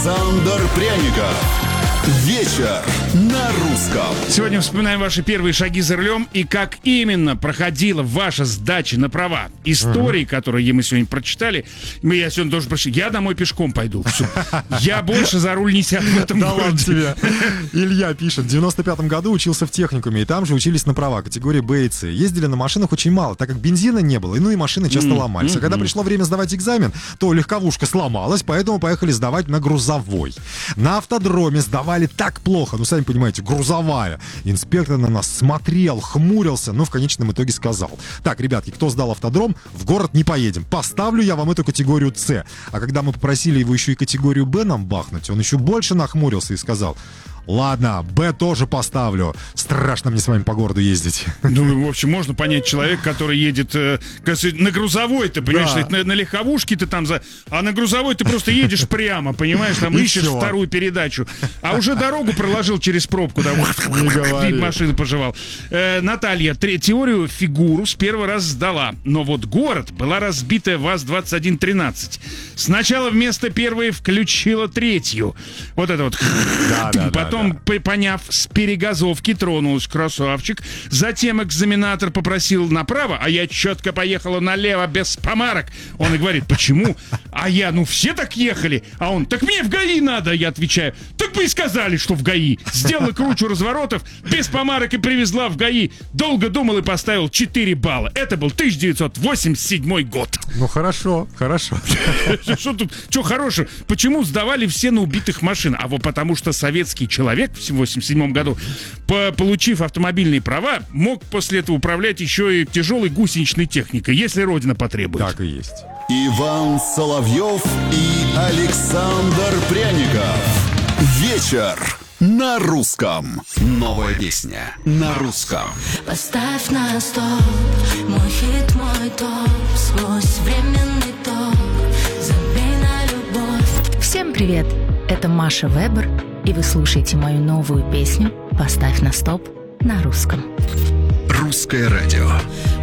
Александр Пряников. Вечер на русском. Сегодня вспоминаем ваши первые шаги за рулем и как именно проходила ваша сдача на права. Истории, которые мы сегодня прочитали, я сегодня тоже прочитал. Я домой пешком пойду. Все. Я больше за руль не сяду в этом городе. Илья пишет, в 95-м году учился в техникуме, и там же учились на права категории Б и С. Ездили на машинах очень мало, так как бензина не было, и машины часто ломались. А когда пришло время сдавать экзамен, то легковушка сломалась, поэтому поехали сдавать на грузовой. На автодроме сдавали так плохо, сами понимаете, грузовая. Инспектор на нас смотрел, хмурился, но в конечном итоге сказал: так, ребятки, кто сдал автодром, в город не поедем. Поставлю я вам эту категорию С. А когда мы попросили его еще и категорию Б нам бахнуть, он еще больше нахмурился и сказал: ладно, Б тоже поставлю. Страшно мне с вами по городу ездить. В общем, можно понять человека, который едет на грузовой, ты понимаешь, да. на легковушке ты там а на грузовой ты просто едешь прямо, понимаешь, там ищешь вторую передачу. А уже дорогу проложил через пробку, да, машины пожевал. Наталья, теорию фигуру с первого раза сдала, но вот город была разбитая ВАЗ-2113. Сначала вместо первой включила третью. Вот это вот. Потом, поняв, с перегазовки тронулась, красавчик. Затем экзаменатор попросил направо, а я четко поехала налево без помарок. Он и говорит: почему? А я, все так ехали. А он: так мне в ГАИ надо. Я отвечаю: так бы и сказали, что в ГАИ. Сделала кручу разворотов, без помарок и привезла в ГАИ. Долго думал и поставил 4 балла. Это был 1987 год. Хорошо. Что тут, что хорошего? Почему сдавали все на убитых машин? А вот потому что советский человек в 1987 году, получив автомобильные права, мог после этого управлять еще и тяжелой гусеничной техникой, если Родина потребует. Так и есть. Иван Соловьев и Александр Пряников. Вечер на русском. Новая песня на русском. Поставь на стоп, мой хит, мой топ, сквозь временный ток, забей на любовь. Всем привет, это Маша Вебер, и вы слушаете мою новую песню «Поставь на стоп» на русском. Русское радио.